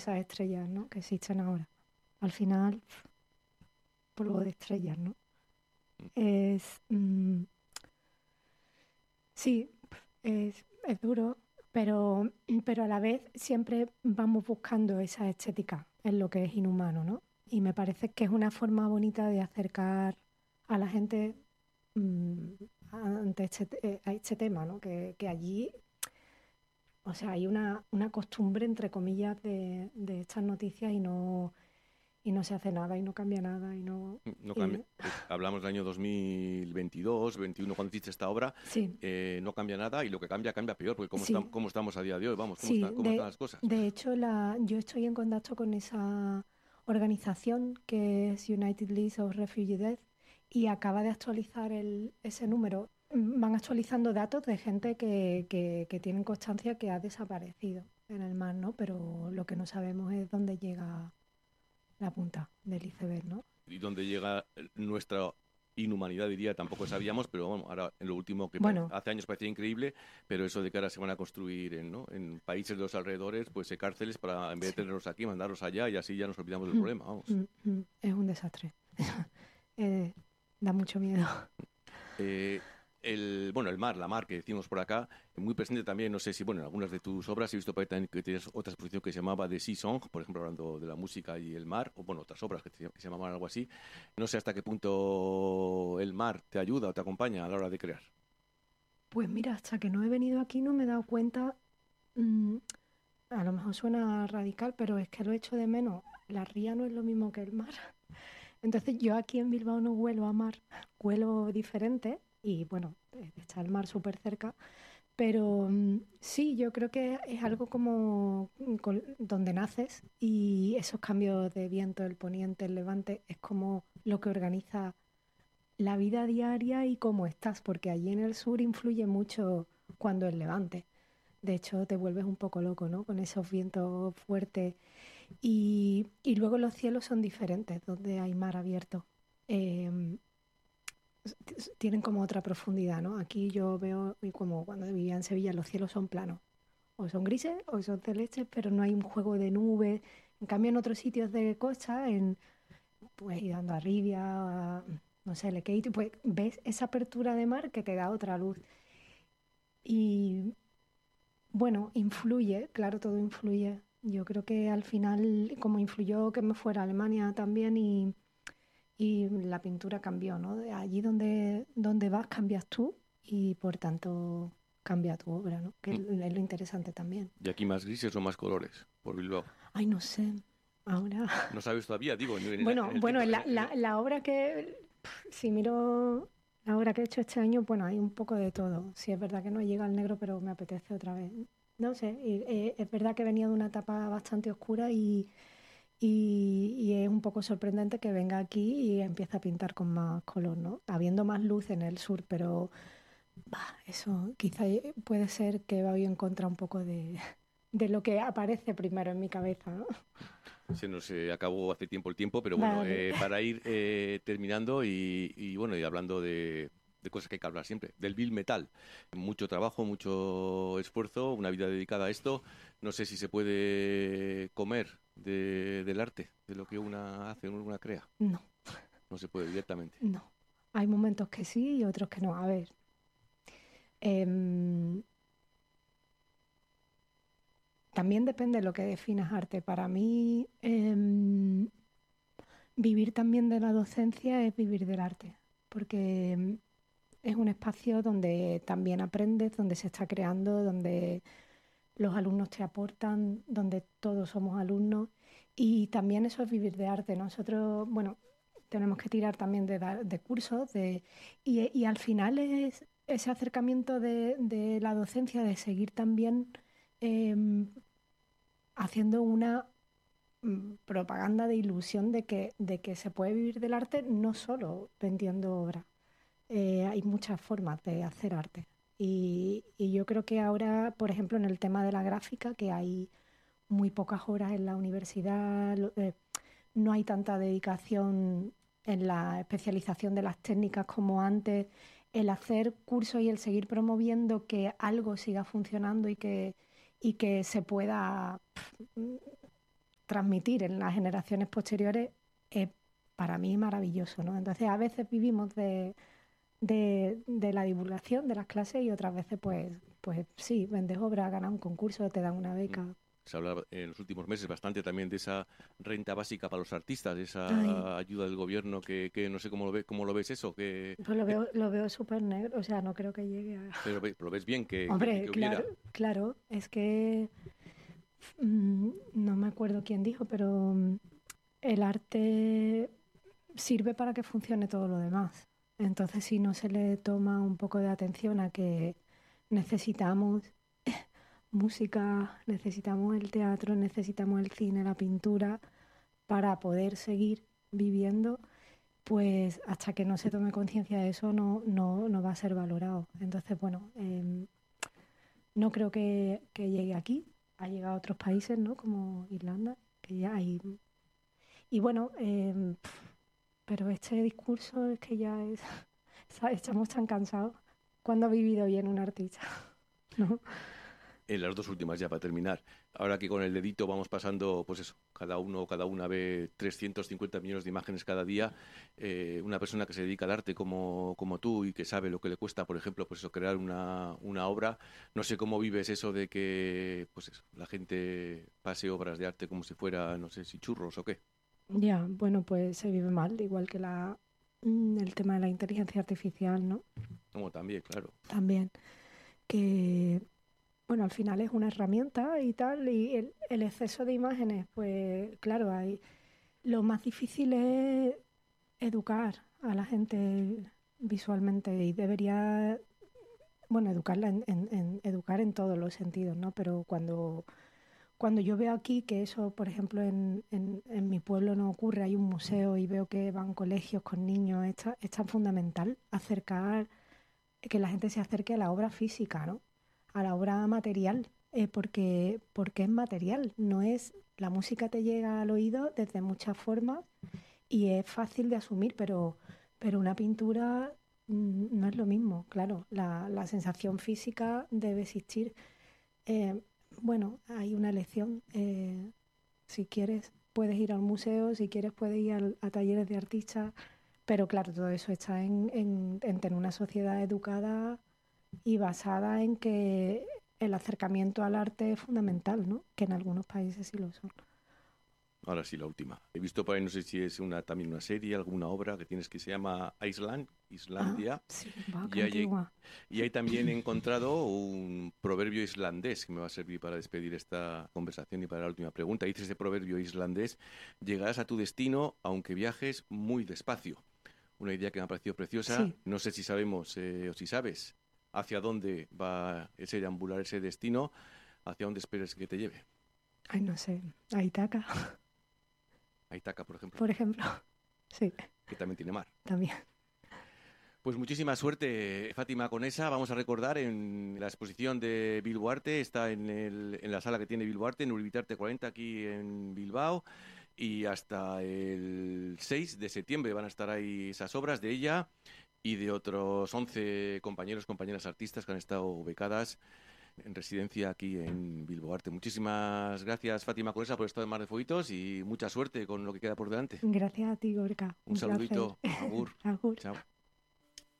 esas estrellas, ¿no? Que existen ahora. Al final, polvo de estrellas, ¿no? Es, sí, es duro, pero a la vez siempre vamos buscando esa estética en lo que es inhumano, ¿no? Y me parece que es una forma bonita de acercar a la gente mm, ante a este tema, ¿no? Que allí, o sea, hay una costumbre, entre comillas, de estas noticias y no se hace nada y no cambia nada y no... No cambia. y- Hablamos del año 2022, 21, cuando hiciste esta obra, sí, no cambia nada y lo que cambia, cambia peor, porque sí, cómo estamos a día de hoy, vamos, sí. cómo están las cosas. De hecho, yo estoy en contacto con esa organización que es United List of Refugee Death y acaba de actualizar ese número. Van actualizando datos de gente que tienen constancia que ha desaparecido en el mar, ¿no? Pero lo que no sabemos es dónde llega la punta del iceberg, ¿no? Y dónde llega nuestra inhumanidad, diría, tampoco sabíamos, pero bueno, ahora en lo último que Bueno, hace años parecía increíble, pero eso de que ahora se van a construir ¿no? en países de los alrededores, pues cárceles para, en vez de sí. tenerlos aquí, mandarlos allá y así ya nos olvidamos del problema, vamos. Es un desastre. Eh, Da mucho miedo. Eh, el mar, la mar que decimos por acá, muy presente también, no sé si, bueno, en algunas de tus obras he visto por ahí también que tienes otra exposición que se llamaba The Sea Song, por ejemplo, hablando de la música y el mar, o bueno, otras obras que se llamaban algo así. No sé hasta qué punto el mar te ayuda o te acompaña a la hora de crear. Pues mira, hasta que no he venido aquí no me he dado cuenta. mm, a lo mejor suena radical, pero es que lo echo de menos. La ría no es lo mismo que el mar. Entonces yo aquí en Bilbao no huelo a mar, huelo diferente y bueno, está el mar súper cerca, pero sí, yo creo que es algo como donde naces y esos cambios de viento, el poniente, el levante, es como lo que organiza la vida diaria y cómo estás, porque allí en el sur influye mucho cuando el levante. De hecho, te vuelves un poco loco, ¿no? Con esos vientos fuertes. Y luego los cielos son diferentes, donde hay mar abierto. Eh, Tienen como otra profundidad, ¿no? Aquí yo veo, y como cuando vivía en Sevilla, los cielos son planos. O son grises o son celestes, pero no hay un juego de nubes. En cambio, en otros sitios de costa, pues ir dando a Rivia, no sé, Lequeito, pues ves esa apertura de mar que te da otra luz. Y bueno, influye, claro, todo influye. Yo creo que al final, como influyó que me fuera a Alemania también y la pintura cambió, ¿no? De allí donde vas cambias tú y por tanto cambia tu obra, ¿no? Que Mm. es lo interesante también. ¿Y aquí más grises o más colores por Bilbao? Ay, no sé, ahora... No sabes todavía, digo, Bueno, en el bueno, tiempo. la obra que, si miro la obra que he hecho este año, bueno, hay un poco de todo. Sí, es verdad que no llega al negro, pero me apetece otra vez. No sé, es verdad que venía de una etapa bastante oscura y es un poco sorprendente que venga aquí y empiece a pintar con más color, ¿no? Habiendo más luz en el sur, pero eso quizá puede ser que voy en contra un poco de lo que aparece primero en mi cabeza, ¿no? Se nos acabó hace tiempo el tiempo, pero bueno, Vale. para ir terminando bueno, y hablando de cosas que hay que hablar siempre, del Bill Metal. Mucho trabajo, mucho esfuerzo, una vida dedicada a esto. No sé si se puede comer del arte, de lo que una hace, una crea. No, No se puede directamente. no. Hay momentos que sí y otros que no. A ver, em, también depende de lo que definas arte. Para mí, vivir también de la docencia es vivir del arte, porque es un espacio donde también aprendes, donde se está creando, donde los alumnos te aportan, donde todos somos alumnos y también eso es vivir de arte. Nosotros, bueno, tenemos que tirar también de cursos y al final es ese acercamiento de la docencia, de seguir también em, haciendo una propaganda de ilusión de que se puede vivir del arte no solo vendiendo obras. Hay muchas formas de hacer arte. Y yo creo que ahora, por ejemplo, en el tema de la gráfica, que hay muy pocas horas en la universidad, no hay tanta dedicación en la especialización de las técnicas como antes, el hacer cursos y el seguir promoviendo que algo siga funcionando y que se pueda transmitir en las generaciones posteriores es para mí maravilloso, ¿no? Entonces a veces vivimos de la divulgación de las clases y otras veces pues sí, vendes obra, ganas un concurso, te dan una Mm. beca. Se habla en los últimos meses bastante también de esa renta básica para los artistas, de Ay, esa ayuda del gobierno que no sé cómo lo ves eso, pues lo veo súper negro, o sea, no creo que llegue a... pero lo ves bien Hombre, que claro, hubiera. claro, es que no me acuerdo quién dijo, pero el arte sirve para que funcione todo lo demás. Entonces, si no se le toma un poco de atención a que necesitamos música, necesitamos el teatro, necesitamos el cine, la pintura, para poder seguir viviendo, pues hasta que no se tome conciencia de eso no va a ser valorado. Entonces, bueno, no creo que llegue aquí, ha llegado a otros países, ¿no? Como Irlanda, que ya hay... Y bueno, pero este discurso es que ya es... ¿sabes? Estamos tan cansados. ¿Cuándo ha vivido bien un artista? ¿No? En las dos últimas ya para terminar. Ahora que con el dedito vamos pasando, pues eso, cada uno o cada una ve 350 millones de imágenes cada día. Una persona que se dedica al arte como tú y que sabe lo que le cuesta, por ejemplo, pues eso, crear una obra. No sé cómo vives eso de que, pues eso, la gente pase obras de arte como si fuera, no sé, si churros o qué. Ya, bueno, pues se vive mal, igual que el tema de la inteligencia artificial, ¿no? Como también, claro. También, que, bueno, al final es una herramienta y tal, y el exceso de imágenes, pues claro, lo más difícil es educar a la gente visualmente y debería, bueno, educarla educar en todos los sentidos, ¿no? Pero cuando yo veo aquí que eso, por ejemplo, en mi pueblo no ocurre, hay un museo y veo que van colegios con niños, es tan fundamental acercar, que la gente se acerque a la obra física, ¿no? A la obra material, porque es material, no es, la música te llega al oído desde muchas formas y es fácil de asumir, pero una pintura no es lo mismo, claro, la sensación física debe existir. Eh, bueno, hay una elección. Si quieres, puedes ir al museo, si quieres, puedes ir a talleres de artistas, pero claro, todo eso está en tener una sociedad educada y basada en que el acercamiento al arte es fundamental, ¿no? Que en algunos países sí lo son. Ahora sí, la última. He visto por ahí, no sé si es también una serie, alguna obra que tienes que se llama Ah, Islandia. sí, va, qué Y hay, antigua. y ahí también he encontrado un proverbio islandés que me va a servir para despedir esta conversación y para la última pregunta. Dice ese proverbio islandés: llegarás a tu destino aunque viajes muy despacio. Una idea que me ha parecido preciosa. Sí, No sé si sabemos o si sabes hacia dónde va ese deambular, ese destino, hacia dónde esperes que te lleve. ay, no sé, a Itaca, A Ítaca, por ejemplo, por ejemplo. Sí, que también tiene mar. también. Pues muchísima suerte, Fátima, con esa. Vamos a recordar en la exposición de Bilbo Arte, está en la sala que tiene Bilbo Arte, en Urbitarte 40, aquí en Bilbao, y hasta el 6 de septiembre van a estar ahí esas obras de ella y de otros 11 compañeros, compañeras artistas que han estado becadas en residencia aquí en Bilbo Arte. Muchísimas gracias, Fátima Conesa, por estar en Mar de Fueguitos y mucha suerte con lo que queda por delante. Gracias a ti, Gorka. Un Un placer. saludito, agur, Agur. chao.